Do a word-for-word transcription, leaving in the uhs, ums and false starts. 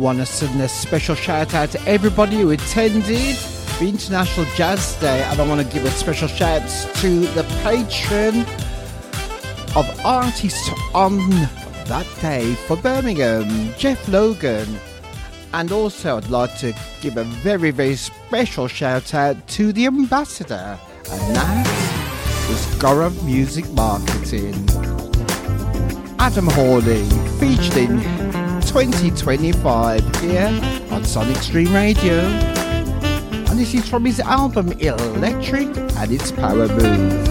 want to send a special shout out to everybody who attended the International Jazz Day, and I want to give a special shout out to the patron of artists on that day for Birmingham, Jeff Logan. And also I'd like to give a very, very special shout out to the ambassador, and that was Gaurav Music Marketing. Adam Hawley, featured in twenty twenty-five here on Sonic Stream Radio. And this is from his album Electric and its Power Move.